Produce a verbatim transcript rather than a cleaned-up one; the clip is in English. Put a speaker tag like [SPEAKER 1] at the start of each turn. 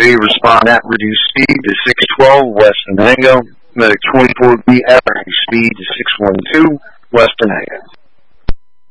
[SPEAKER 1] B, respond at reduced speed to six twelve West Venango. Medic twenty-four B, at reduced speed to six one two West Venango.